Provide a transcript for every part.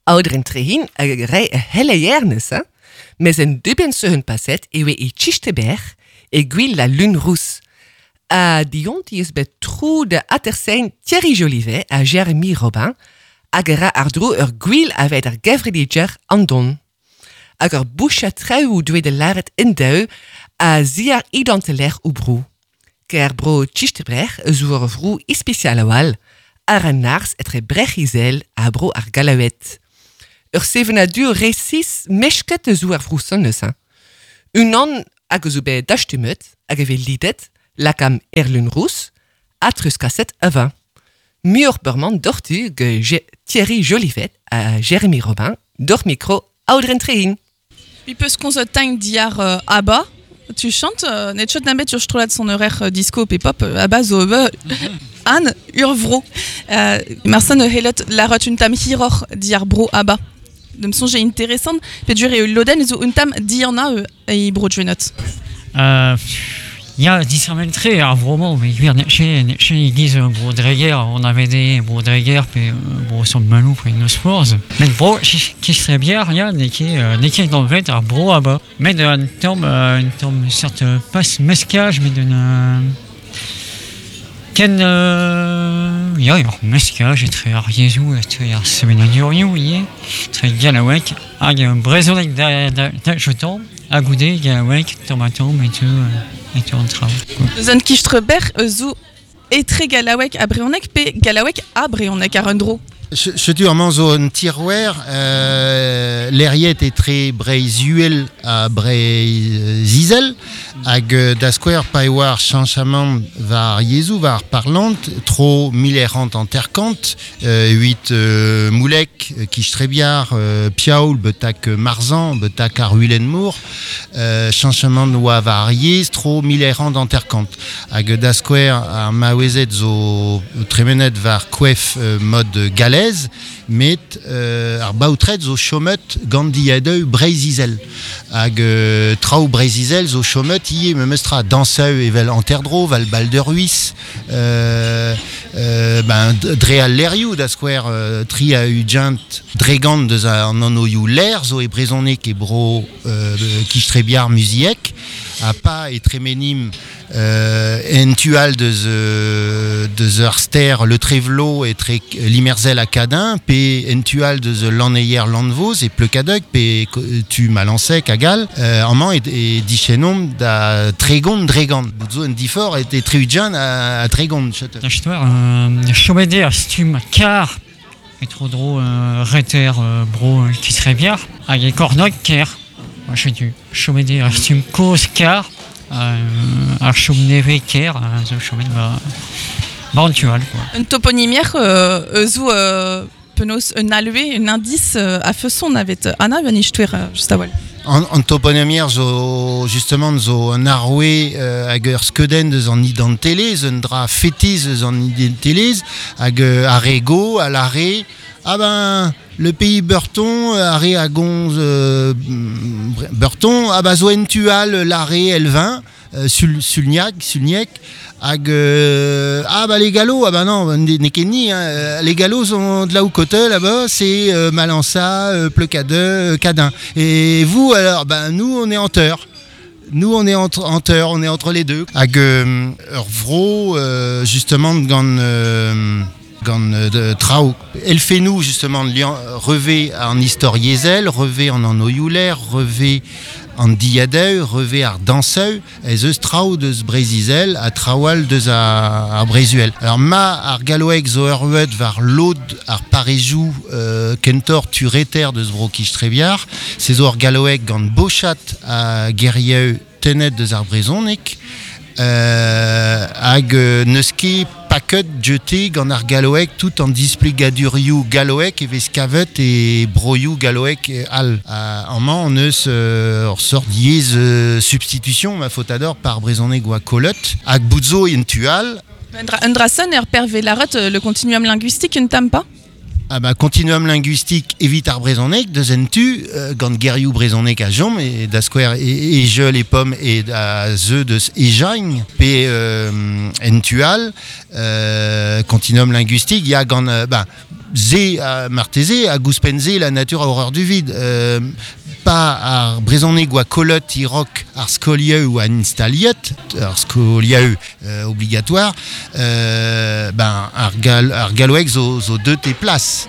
ouderen trehin rij helle jernes, mais een dubense hun passet et we e Chisteberg et gwil la lune rousse. Dion die is betrou de attersein Thierry Jolivet a Jérémy Robin, agera ardro gwil avec der gevridiger andon. Agar boucha treu dwe de laret indeu a ziar idanteler u brou. Ker bro Chisteberg zoer vrou ispeciale wal, ar an nars etre brechizel a bro ar galawet. Seven a du recis meshket zoer vrou sonnes. Un an hag zo be dachtumet, hag eve lidet, lakam erlun rous, atrus kasset avant. Mur berman dortu ge Thierry Jolivet a Jérémy Robin, dor micro ouderen trehin. Puis peus qu'on se teigne diar Abba, tu chantes, net chot nabet ur strolat son horaire disco et pop, Abba zo Anne urvro. Marsan helot la rot un tam hiror diar bro Abba. De me songe intéressant, pe dure loden zo un tam diana e bro jwenot. Ja, discriminerait vraiment, mais chez l'église Brodreger, on avait des Brodreger, puis bon, son malou pour une sport. Mais bon, qui serait bien, rien, n'est qui dans le fait, à bro à bas. Mais d'un terme, certes, pas mescage, mais d'une. Ken, ja, mescage, très ariézou, très semenanioriou, très galawek, avec un brésolek d'achetant, à gouder, galawek, tomatom et tout. Zan Kichtreber zo etre galawek a Breonek pe galawek a Breonek a Rundro. Je tu en zone tiroir, l'eriet est très breizuel à breizizel, hag d'asquare paiwar chanchament var Jésus var parlant, trop millerant en tercante, 8 moulek, Kichtrebiar, Piaoul, betak Marzan, betak Arhuilenmour, chanchament noa var Jésus, trop millerant en tercante, hag d'asquare a maouezet zo tremenet var quef mode galais, met ar baoutret zo chomet gant diadeu breizizel hag trao breizizel zo chomet ie me mestra danseu evel anterdro val balderuis dreal lerioù da square tri a ugent dregant deus an anoioù ler zo e brezonek e bro Kichtrebiar musiek a pa e tremenim entual de arster le trevlo et tre limerzel a cadin pe entual de l'anneyer landvoz et pleukadeg pe tu malansek a gal amant et dichenom da tregond dregant boudzo en difor et treudjan a tregond l'histoire chomedé a stum car et trop drôle reter bro qui serait bien avec cornoc ker moi je suis chomedé a stum cause car ar chom neve ker zo chomet bantual quoi. Un toponymière zo penos un alvé un indice a feuson avec Anna vanistwer juste avant. En toponymière zo justement zo un arwe hag ur skeden deus an idantelez un dra fetiz deus an idantelez hag arego a l'arrêt ah ben le pays Burton arrêt à gonz Burton ah ben zo entual l'arrêt elvin sulniek hag ah bah les galops ah bah non n'est kenni les galops sont de là où côté là-bas c'est Malansa Pleukadeu Cadin et vous alors ben nous on est en teur. Nous on est on est entre les deux hag vro justement de trao elle fait nous justement revé en historiezel revé en anoyouler revé en diadeu revé ar danseu ez eus trao deus breizizel a traoal deus a brezuel. Alors ma ar galoek zo eurwet var lod ar parezou kentor tu reter deus bro Kichtrebiar se zo ar galoek gant bochat a gerieu tenet deus ar brezonek hag neus ket paket jeté gant ar galoek tout en displegadurioù galoek evez kavet e broioù galoek al. En man on eus ur sort diez substitution ma fotador par brezonek oa kolot hag boudzo entual. Un drason pervé larot le continuum linguistique un tam pas. Ah bah, continuum linguistique évite ar brezonek deus entu gant gerioù brezonek a jom et d'asquare et je les pommes et a ze deus ejañ pe entual continuum linguistique ya gant Zé à Martézé, à Gouspenze, la nature a horreur du vide. Pas à Brésonné ou à Colot, Iroc, à Scolieu ou à Instaliot, à Scolieu obligatoire, à Galouex aux deux tes places.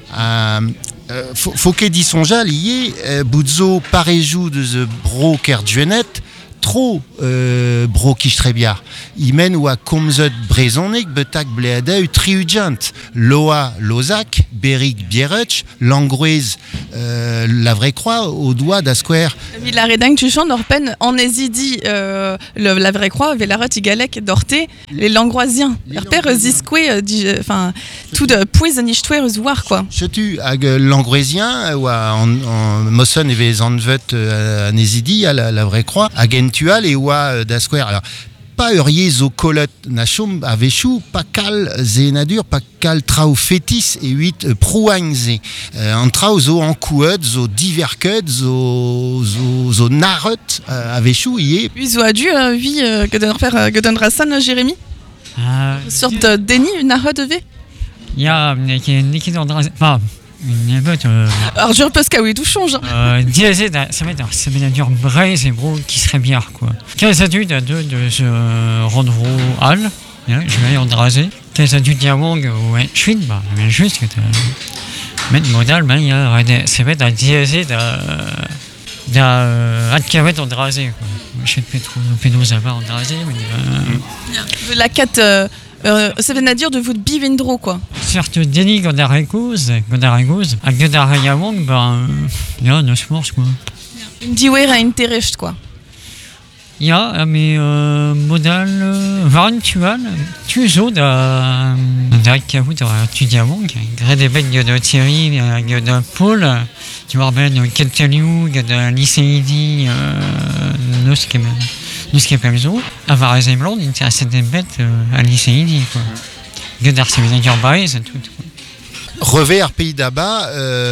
Faut qu'il dit son jal, y est, Boudzo, Paréjou de The Bro Kerjuenet, trop bro kishtrebiar. Imen ou à Comzot Brezonnek, Betak Bleadeu, Triugent, Loa Lozac, Beric Bierutch, Langrouez, la vraie croix, au doigt d'Asquare. La redingue tu chantes Orpen en Ezidi la vraie croix Vélarot Igalek Dorté les Langroisiens Père Zisque enfin tout de Poison Ishtwer Zouar quoi. Je tu ag Langroisien ou en Mosson et Vezanvet en Ezidi à la vraie croix Agentual et ou d'Asquare. Alors pas eurier zo colot nachum avechou pas cal zénadur pas cal trau fétis et 8 prouagnze en trau zo en coued zo divercud zo narot avechou y est Puis zo adu vie que donner faire que donnera ça Jérémy sorte de déni une arrêt de V. Il y a Niki d'André enfin une émeute Alors je repose oui tout change. Diazé ça va être dur braise et bro qui serait bien quoi. 15 adultes à deux de ce rendez-vous hall je vais en draser 15 adultes diamong ou je suis mais juste que mettre modal il y a ça va être un diazé d'un adcavet en drasé quoi. Je sais pas trop pénos à en drasé mais La 4 ça veut dire de vous bivendro quoi. Certes Denis Gondaragouz à Gondarayamong il y a 9 morts quoi. Une diwer à intérêt quoi. Il y a mais modal varentual tuzo da Kavou tu diamong gré des bêtes de Thierry de Paul tu vois ben Keltaliou de lycéidi nos Nuskepemzo, avoir les émeraudes, il assez des bêtes à lycéidi quoi. Gadar c'est bien dire bail c'est tout. Revers Pays d'Aba,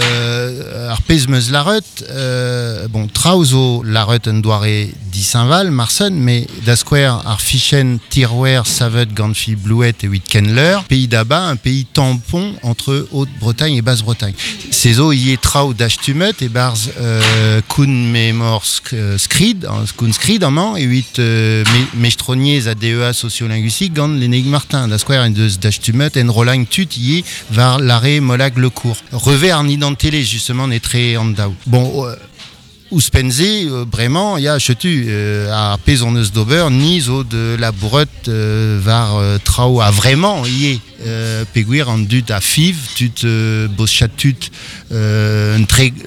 Arpez Meuslarut, bon, Trauzo, Larut, Ndoire, dit Saint-Val, Marson, mais d'Asquare, Arfichen, Tirwer, Savet, Ganfi, Blouet et Witkenler, Pays d'Aba, un pays tampon entre Haute-Bretagne et Basse-Bretagne. Ces eaux y est Trau d'Achtumet et Bars, Kun Memor Skrid, Kun Skrid en man, et 8 Mechtroniers à DEA sociolinguistique, Gand, l'énigme Martin, d'Asquare et d'Achtumet, en Rolang Tut y est, var l'arrêt Molag le cours. Revers en télé justement n'est très en daou. Bon, Ouspenze, vraiment, il y a chetu à Paisoneuse d'Auber, ni au de la bourrette var Trau a vraiment y est Péguir en dut à Fiv, tut boschatut un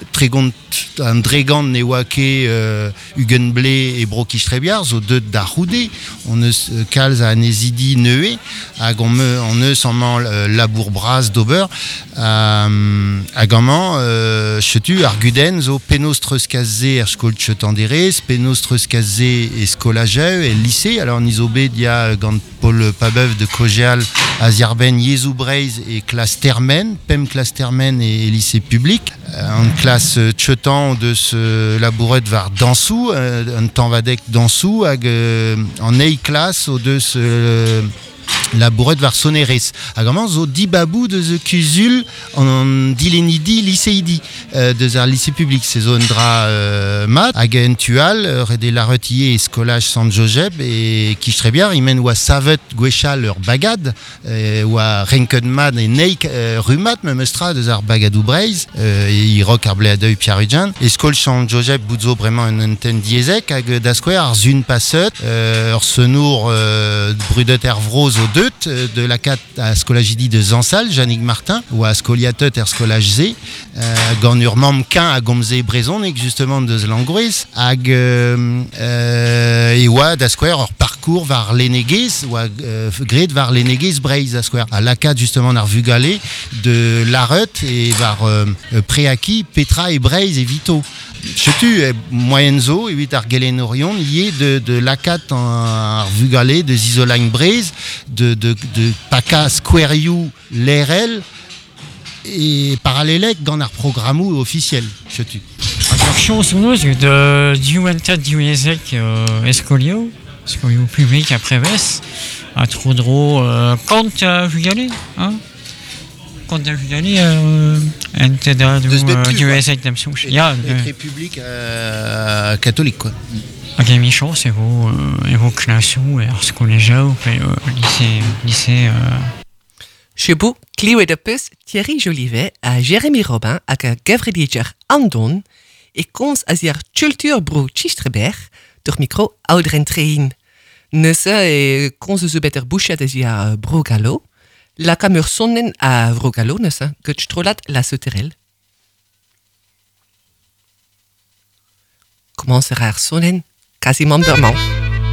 drégant néwake Hugenblé et Brokishtrebiars au deux d'Aroudé, on ne calze à Nézidi Neué, à gomme on ne s'en labourbras d'Auber, à gaman chetu Argudens au Pénostreskazé Erschkolche Tandérès, Pénostreskazé et Scolageu et lycée, alors Nisobé dia gant Paul Pabeuf de Cogeal Aziarben Yezou Breiz et classe Termen, PEM classe Termen et lycée public. En classe Tchetan de ce labourette var Dansou, un temps vadek Dansou, en A classe au de ce labourette var Soneres. Agamant zo dibabou de ce Cusul en dilenidi lycéidi de ce lycée public. C'est zone dra mat, agentual, redé la retillé et scolage San Josep et Kishtrebiar, imen ou à Savet Gwechal leur bagad, ou à Renkenmad et Neik Rumat, même estra de zar bagadou breiz, et Iroc arblé à deuil Pierre-Eugène, et scolage San Josep boudzo vraiment un enten diezek, ag d'asquare arzun passet, orsenour brudet ervros au deux, de la 4 à Scolagidi de Zansal, Jannick Martin, ou à Scoliatot er Scolage Z, Gornur Mamquin à Gomzé Brézon, et justement de Zlangruis, ag et ouah d'Asquare hors parcours var Lénégues, ou à Gret var Lénégues Breiz Asquare, à la 4 justement ar Vugalé, de Larut et var Préaki, Petra et Breiz et Vito. Chetu moyenzo et 8 argelen orion y est de lacat en Vugalé, de Zizolagne Breiz, de Paca Squariou l'RL et parallèle dans un programme officiel. Chetu. Chose de Duenta Duezek Escolio public après Vess à Trodro quand Vugalé hein Kon da vugani en teda du USA dem souch. Ja, République catholique, quoi. hag emichos evo klasou skolejao pe lycée Chebou, kliouet de peus Thierry Jolivet a Jérémy Robin hag a Gavriliger Andon e kons a ziar culture bro Chistreberg door micro ouderen trein. Neuze e kons eus better bouchet a ziar bro galo. La kamur sonnen a vro galo neuze, ket strolat la sauterelle. Comment sera sonnen? Quasiment dormant.